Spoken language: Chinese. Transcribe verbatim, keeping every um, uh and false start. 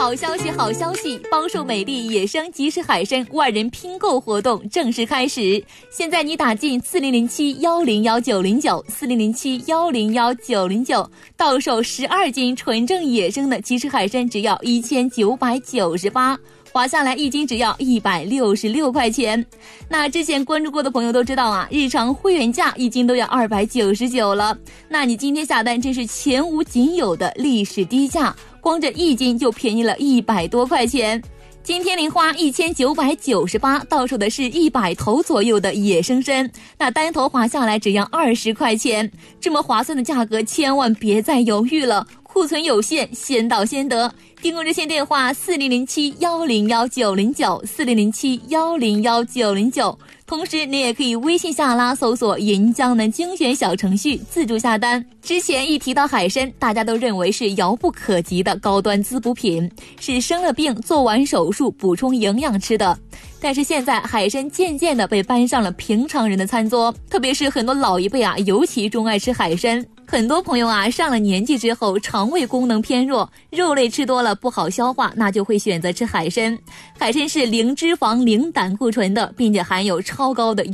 好消息，好消息！邦寿美丽野生即食海参万人拼购活动正式开始。现在你打进四零零七幺零幺九零九四零零七幺零幺九零九，到手十二斤纯正野生的即食海参只要一千九百九十八。划下来一斤只要一百六十六块钱。那之前关注过的朋友都知道啊，日常会员价一斤都要二百九十九了。那你今天下单真是前无仅有的历史低价，光这一斤就便宜了一百多块钱。今天零花一千九百九十八，到手的是一百头左右的野生参，那单头划下来只要二十块钱。这么划算的价格，千万别再犹豫了，库存有限，先到先得。订购热线电话四零零七幺零幺九零九四零零七幺零幺九零九，同时你也可以微信下拉搜索银江南精选小程序自助下单。之前一提到海参，大家都认为是遥不可及的高端滋补品，是生了病做完手术补充营养吃的。但是现在海参渐渐的被搬上了平常人的餐桌，特别是很多老一辈啊，尤其钟爱吃海参。很多朋友啊，上了年纪之后肠胃功能偏弱，肉类吃多了不好消化，那就会选择吃海参。海参是零脂肪零胆固醇的，并且含有超高的